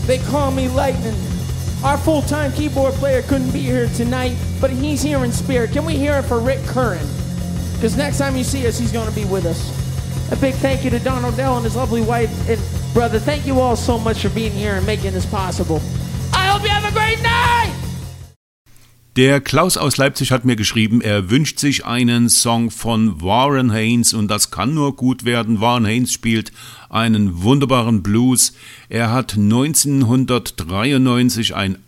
They call me Lightning. Our full-time keyboard player couldn't be here tonight, but he's here in spirit. Can we hear it for Rick Curran? Because next time you see us, he's going to be with us. A big thank you to Don Odell and his lovely wife and brother. Thank you all so much for being here and making this possible. I hope you have a great night! Der Klaus aus Leipzig hat mir geschrieben, er wünscht sich einen Song von Warren Haynes und das kann nur gut werden. Warren Haynes spielt einen wunderbaren Blues. Er hat 1993 ein